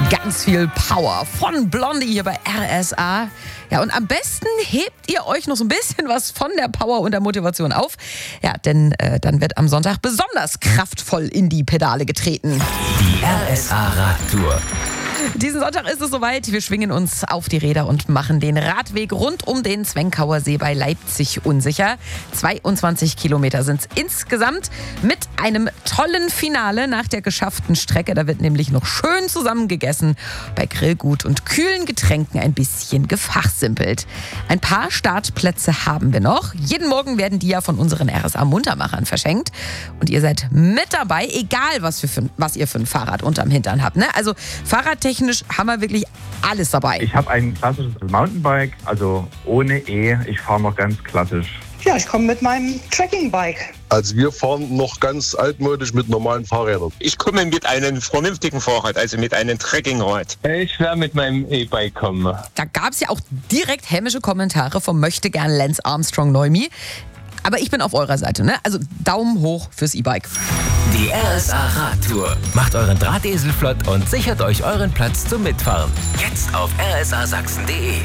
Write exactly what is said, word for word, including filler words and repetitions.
Ganz viel Power von Blondie hier bei R S A. Ja, und am besten hebt ihr euch noch so ein bisschen was von der Power und der Motivation auf. Ja, denn äh, dann wird am Sonntag besonders kraftvoll in die Pedale getreten. Die R S A Radtour. Diesen Sonntag ist es soweit. Wir schwingen uns auf die Räder und machen den Radweg rund um den Zwenkauer See bei Leipzig unsicher. zweiundzwanzig Kilometer sind es insgesamt mit einem tollen Finale nach der geschafften Strecke. Da wird nämlich noch schön zusammen gegessen, bei Grillgut und kühlen Getränken ein bisschen gefachsimpelt. Ein paar Startplätze haben wir noch. Jeden Morgen werden die ja von unseren R S A-Muntermachern verschenkt. Und ihr seid mit dabei, egal was, für, was ihr für ein Fahrrad unterm Hintern habt. Ne? Also Fahrradtechnisch haben wir wirklich alles dabei. Ich habe ein klassisches Mountainbike, also ohne E. Ich fahre noch ganz klassisch. Ja, ich komme mit meinem Trekkingbike. Also wir fahren noch ganz altmodisch mit normalen Fahrrädern. Ich komme mit einem vernünftigen Fahrrad, also mit einem Trekkingrad. Ich werde mit meinem E-Bike kommen. Da gab es ja auch direkt hämische Kommentare vom Möchtegern Lance Armstrong Neumi. Aber ich bin auf eurer Seite, ne? Also Daumen hoch fürs E-Bike. Die R S A Radtour. Macht euren Drahtesel flott und sichert euch euren Platz zum Mitfahren. Jetzt auf r s a sachsen punkt d e.